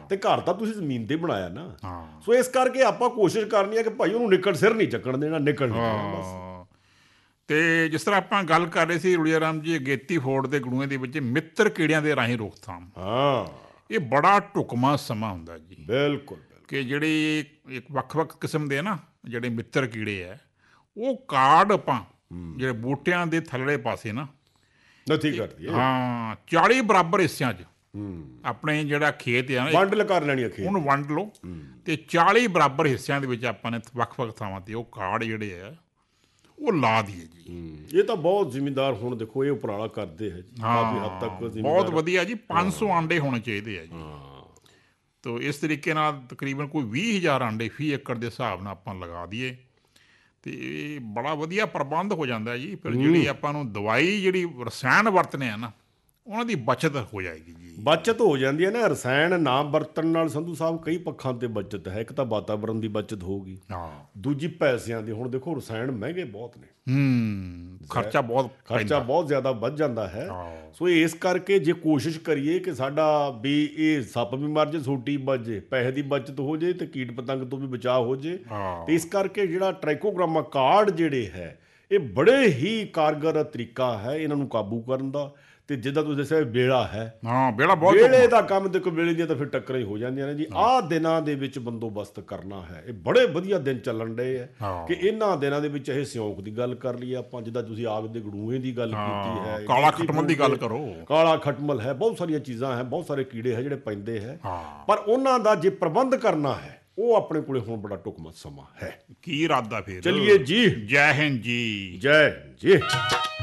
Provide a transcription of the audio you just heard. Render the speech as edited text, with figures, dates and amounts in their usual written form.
ਤੇ ਘਰ ਤਾਂ ਤੁਸੀਂ ਜ਼ਮੀਨ ਤੇ ਬਣਾਇਆ ਨਾ। ਹਾਂ ਸੋ ਇਸ ਕਰਕੇ ਆਪਾਂ ਕੋਸ਼ਿਸ਼ ਕਰਨੀ ਹੈ ਕਿ ਭਾਈ ਉਹਨੂੰ ਸਿਰ ਨਹੀਂ ਚੱਕਣ ਦੇਣਾ, ਨਿਕਲ ਨਹੀਂ ਦੇਣਾ ਬਸ। ਤੇ ਜਿਸ ਤਰ੍ਹਾਂ ਆਪਾਂ ਗੱਲ ਕਰ ਰਹੇ ਸੀ ਰੁੜੀਆ ਰਾਮ ਜੀ, ਅਗੇਤੀ ਫੋਰਡ ਦੇ ਗੜੂਏ ਦੇ ਵਿੱਚ ਮਿੱਤਰ ਕੀੜਿਆਂ ਦੇ ਰਾਹੀਂ ਰੋਕਥਾਮ, ਹਾਂ ਇਹ ਬੜਾ ਢੁਕਵਾਂ ਸਮਾਂ ਹੁੰਦਾ ਜੀ। ਬਿਲਕੁਲ ਕਿ ਜਿਹੜੀ ਇੱਕ ਵੱਖ-ਵੱਖ ਕਿਸਮ ਦੇ ਨਾ ਜਿਹੜੇ ਮਿੱਤਰ ਕੀੜੇ ਹੈ, ਉਹ ਕਾਰਡ ਆਪਾਂ ਜਿਹੜੇ ਬੂਟਿਆਂ ਦੇ ਥੱਲੜੇ ਪਾਸੇ ਨਾ ਨਥੀ ਕਰਦੀ ਹੈ। ਹਾਂ 40 ਬਰਾਬਰ ਹਿੱਸਿਆਂ 'ਚ ਆਪਣੇ ਜਿਹੜਾ ਖੇਤ ਆ ਨਾ ਵੰਡ ਕਰ ਲੈਣੀ ਖੇਤ, ਉਹਨੂੰ ਵੰਡ ਲਓ ਤੇ 40 ਬਰਾਬਰ ਹਿੱਸਿਆਂ ਦੇ ਵਿੱਚ ਆਪਾਂ ਨੇ ਵੱਖ-ਵੱਖ ਥਾਵਾਂ ਤੇ ਉਹ ਕਾਰਡ ਜਿਹੜੇ ਆ ਉਹ ਲਾ ਦਈਏ ਜੀ। ਇਹ ਤਾਂ ਬਹੁਤ ਜ਼ਿਮੀਂਦਾਰ ਹੁਣ ਦੇਖੋ ਇਹ ਉਪਰਾਲਾ ਕਰਦੇ ਹੈ ਜੀ, ਕਾਫੀ ਹੱਦ ਤੱਕ ਬਹੁਤ ਵਧੀਆ ਜੀ। 500 ਆਂਡੇ ਹੋਣੇ ਚਾਹੀਦੇ ਆ ਜੀ। ਤੋ ਇਸ ਤਰੀਕੇ ਨਾਲ ਤਕਰੀਬਨ ਕੋਈ 20,000 ਆਂਡੇ ਫੀ ਏਕੜ ਦੇ ਹਿਸਾਬ ਨਾਲ ਆਪਾਂ ਲਗਾ ਦਈਏ ਤੇ ਇਹ ਬੜਾ ਵਧੀਆ ਪ੍ਰਬੰਧ ਹੋ ਜਾਂਦਾ ਜੀ। ਫਿਰ ਜਿਹੜੀ ਆਪਾਂ ਨੂੰ ਦਵਾਈ ਜਿਹੜੀ ਰਸਾਇਣ ਵਰਤਨੇ ਆ ਨਾ ਉਹਨਾਂ ਦੀ ਬਚਤ ਹੋ ਜਾਏਗੀ ਜੀ। ਬੱਚਤ ਹੋ ਜਾਂਦੀ ਹੈ ਨਾ, ਰਸਾਇਣ ਨਾ ਵਰਤਣ ਨਾਲ ਸੰਧੂ ਸਾਹਿਬ ਕਈ ਪੱਖਾਂ ਤੇ ਬੱਚਤ ਹੈ। ਇੱਕ ਤਾਂ ਵਾਤਾਵਰਨ ਦੀ ਬੱਚਤ ਹੋਊਗੀ, ਦੂਜੀ ਪੈਸਿਆਂ ਦੀ। ਹੁਣ ਦੇਖੋ ਰਸਾਇਣ ਮਹਿੰਗੇ ਬਹੁਤ ਨੇ, ਖਰਚਾ ਬਹੁਤ ਜ਼ਿਆਦਾ ਵੱਧ ਜਾਂਦਾ ਹੈ। ਸੋ ਇਸ ਕਰਕੇ ਜੇ ਕੋਸ਼ਿਸ਼ ਕਰੀਏ ਕਿ ਸਾਡਾ ਵੀ ਇਹ ਸੱਪ ਵੀ ਮਰ ਜੇ, ਸੋਟੀ ਬਚ ਜੇ, ਪੈਸੇ ਦੀ ਬੱਚਤ ਹੋ ਜੇ ਤੇ ਕੀਟ ਪਤੰਗ ਤੋਂ ਵੀ ਬਚਾਅ ਹੋ ਜੇ। ਤੇ ਇਸ ਕਰਕੇ ਜਿਹੜਾ ਟ੍ਰਾਈਕੋਗਰਾਮਾ ਕਾਰਡ ਜਿਹੜੇ ਹੈ ਇਹ ਬੜੇ ਹੀ ਕਾਰਗਰ ਤਰੀਕਾ ਹੈ ਇਹਨਾਂ ਨੂੰ ਕਾਬੂ ਕਰਨ ਦਾ। ਤੇ ਜਿੱਦਾਂ ਤੁਸੀਂ ਦੱਸਿਆ ਵੇਲਾ ਹੈ, ਵੇਲੇ ਦਾ ਕੰਮ ਦੇਖੋ, ਵੇਲੇ ਦੀਆਂ ਤਾਂ ਫਿਰ ਟੱਕਰਾਂ ਹੀ ਹੋ ਜਾਂਦੀਆਂ ਨੇ ਜੀ। ਆਹ ਦਿਨਾਂ ਦੇ ਵਿੱਚ ਬੰਦੋਬਸਤ ਕਰਨਾ ਹੈ, ਇਹ ਬੜੇ ਵਧੀਆ ਦਿਨ ਚੱਲਣ ਡਏ ਹੈ ਕਿ ਇਹਨਾਂ ਦਿਨਾਂ ਦੇ ਵਿੱਚ ਇਹ ਸਿਉਂਕ ਦੀ ਗੱਲ ਕਰ ਲਈਏ ਆਪਾਂ, ਜਿੱਦਾਂ ਤੁਸੀਂ ਆਗ ਦੇ ਗੜੂਏ ਦੀ ਗੱਲ ਕੀਤੀ ਹੈ, ਕਾਲਾ ਖਟਮਲ ਦੀ ਗੱਲ ਕਰੋ, ਕਾਲਾ ਖਟਮਲ ਹੈ, ਬਹੁਤ ਸਾਰੀਆਂ ਚੀਜ਼ਾਂ ਹੈ, ਬਹੁਤ ਸਾਰੇ ਕੀੜੇ ਹੈ ਜਿਹੜੇ ਪੈਂਦੇ ਹੈ। ਪਰ ਉਹਨਾਂ ਦਾ ਜੇ ਪ੍ਰਬੰਧ ਕਰਨਾ ਹੈ ਉਹ ਆਪਣੇ ਕੋਲੇ ਹੁਣ ਬੜਾ ਢੁਕਵਾਂ ਸਮਾਂ ਹੈ। ਕੀ ਇਰਾਦਾ ਫਿਰ? ਚਲਿਏ ਜੀ, ਜੈ ਹਿੰਦ ਜੀ। ਜੈ ਜੀ।